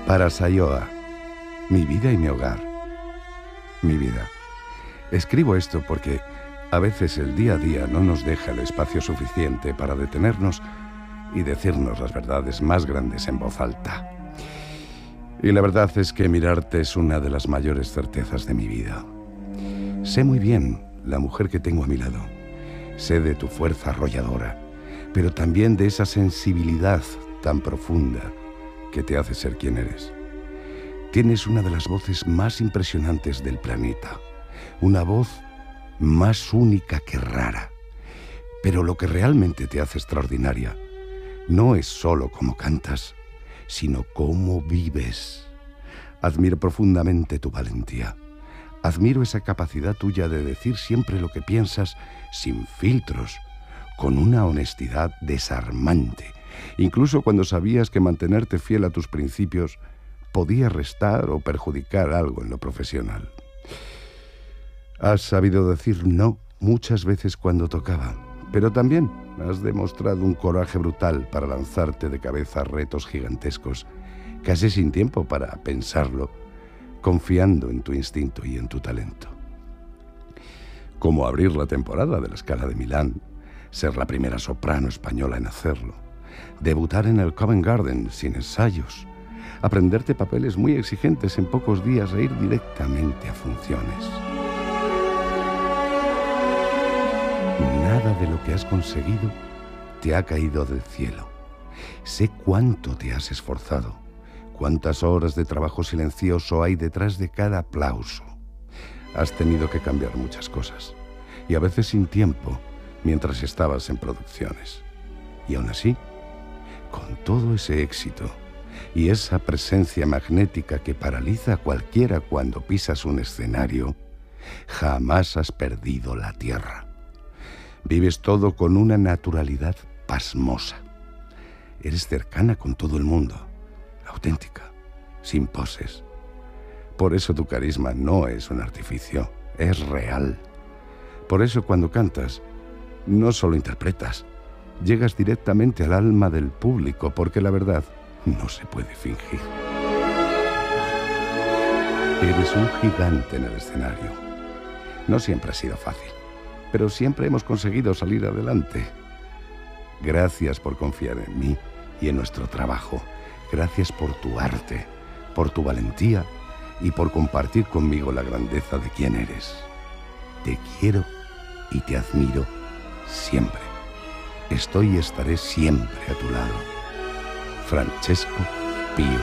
Para Sayoa, mi vida y mi hogar. Mi vida. Escribo esto porque a veces el día a día no nos deja el espacio suficiente para detenernos y decirnos las verdades más grandes en voz alta. Y la verdad es que mirarte es una de las mayores certezas de mi vida. Sé muy bien la mujer que tengo a mi lado. Sé de tu fuerza arrolladora, pero también de esa sensibilidad tan profunda que te hace ser quien eres. Tienes una de las voces más impresionantes del planeta, una voz más única que rara. Pero lo que realmente te hace extraordinaria no es solo cómo cantas, sino cómo vives. Admiro profundamente tu valentía. Admiro esa capacidad tuya de decir siempre lo que piensas sin filtros, con una honestidad desarmante, incluso cuando sabías que mantenerte fiel a tus principios podía restar o perjudicar algo en lo profesional. Has sabido decir no muchas veces cuando tocaba, pero también has demostrado un coraje brutal para lanzarte de cabeza a retos gigantescos, casi sin tiempo para pensarlo, confiando en tu instinto y en tu talento. Como abrir la temporada de la Scala de Milán, ser la primera soprano española en hacerlo, debutar en el Covent Garden sin ensayos, aprenderte papeles muy exigentes en pocos días e ir directamente a funciones. Nada de lo que has conseguido te ha caído del cielo. Sé cuánto te has esforzado, cuántas horas de trabajo silencioso hay detrás de cada aplauso. Has tenido que cambiar muchas cosas, y a veces sin tiempo, mientras estabas en producciones. Y aún así, con todo ese éxito y esa presencia magnética que paraliza a cualquiera cuando pisas un escenario, jamás has perdido la tierra. Vives todo con una naturalidad pasmosa. Eres cercana con todo el mundo, auténtica, sin poses. Por eso tu carisma no es un artificio, es real. Por eso cuando cantas, no solo interpretas, llegas directamente al alma del público, porque la verdad no se puede fingir. Eres un gigante en el escenario. No siempre ha sido fácil, pero siempre hemos conseguido salir adelante. Gracias por confiar en mí y en nuestro trabajo. Gracias por tu arte, por tu valentía y por compartir conmigo la grandeza de quien eres. Te quiero y te admiro siempre. Estoy y estaré siempre a tu lado. Francesco Pio.